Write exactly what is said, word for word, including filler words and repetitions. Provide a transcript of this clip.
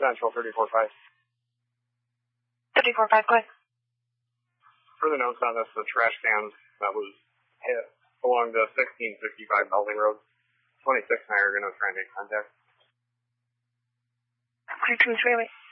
Central thirty-four five. thirty-four five, go ahead. Further notes on this, the trash can that was hit along the sixteen fifty-five Belding Road. twenty-six and I are going to try and make contact. three two three, wait.